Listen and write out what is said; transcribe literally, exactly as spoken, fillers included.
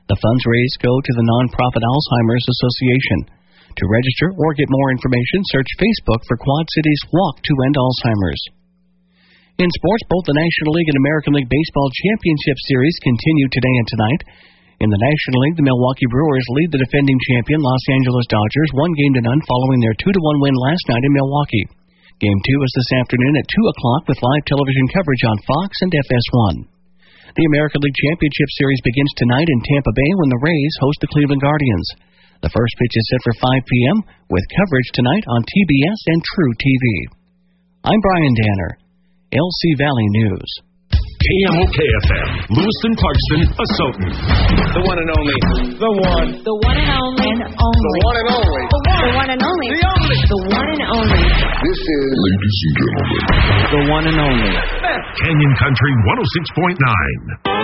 The funds raised go to the nonprofit Alzheimer's Association. To register or get more information, search Facebook for Quad Cities Walk to End Alzheimer's. In sports, both the National League and American League Baseball Championship Series continue today and tonight. In the National League, the Milwaukee Brewers lead the defending champion Los Angeles Dodgers one game to none following their two to one win last night in Milwaukee. Game two is this afternoon at two o'clock with live television coverage on Fox and F S one. The American League Championship Series begins tonight in Tampa Bay when the Rays host the Cleveland Guardians. The first pitch is set for five p.m. with coverage tonight on T B S and True T V. I'm Brian Danner, L C Valley News. K M O K F M, Lewiston, Clarkston, Asotin. The one and only. The one. The one and only. And only. The one and only. The one and only. The only. The one and only. This is, ladies and gentlemen, the one and only. Canyon Country one oh six point nine.